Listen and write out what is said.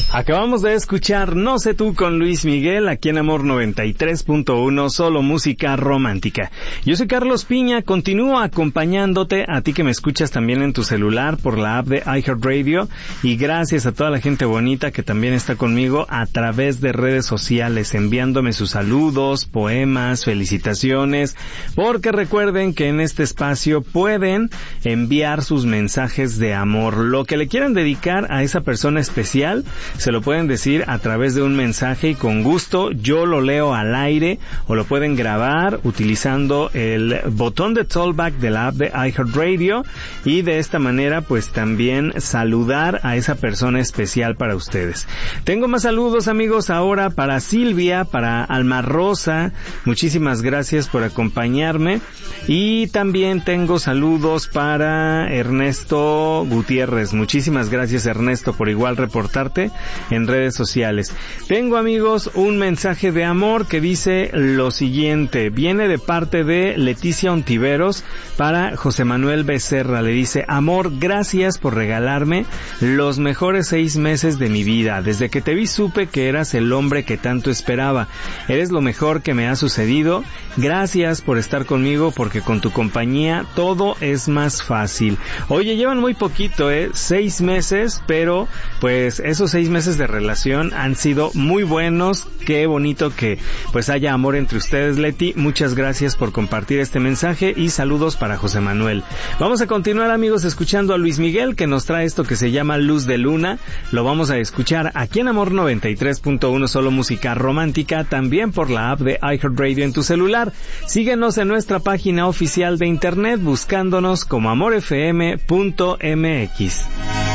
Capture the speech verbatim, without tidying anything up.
Acabamos de escuchar No sé tú con Luis Miguel, aquí en Amor noventa y tres punto uno, solo música romántica. Yo soy Carlos Piña, continúo acompañándote, a ti que me escuchas también en tu celular por la app de iHeartRadio, y gracias a toda la gente bonita que también está conmigo a través de redes sociales, enviándome sus saludos, poemas, felicitaciones, porque recuerden que en este espacio pueden enviar sus mensajes de amor, lo que le quieran dedicar a esa persona especial, se lo pueden decir a través de un mensaje y con gusto yo lo leo al aire, o lo pueden grabar utilizando el botón de Talkback de la app de iHeartRadio, y de esta manera pues también saludar a esa persona especial para ustedes. Tengo más saludos, amigos, ahora para Silvia, para Alma Rosa, muchísimas gracias por acompañarme, y también tengo saludos para Ernesto Gutiérrez, muchísimas gracias Ernesto por igual reportarte en redes sociales. Tengo, amigos, un mensaje de amor que dice lo siguiente, viene de parte de Leticia Ontiveros para José Manuel Becerra. Le dice: amor, gracias por regalarme los mejores seis meses de mi vida. Desde que te vi supe que eras el hombre que tanto esperaba. Eres lo mejor que me ha sucedido. Gracias por estar conmigo, porque con tu compañía todo es más fácil. Oye, llevan muy poquito, eh, seis meses, pero pues esos seis meses de relación han sido muy buenos. Qué bonito que pues haya amor entre ustedes, Leti. Muchas gracias por compartir este mensaje y saludos para José Manuel. Vamos a continuar, amigos, escuchando a Luis Miguel, que nos trae esto que se llama Luz de Luna. Lo vamos a escuchar aquí en Amor noventa y tres punto uno, solo música romántica, también por la app de iHeartRadio en tu celular. Síguenos en nuestra página oficial de internet buscándonos como amor f m punto m x.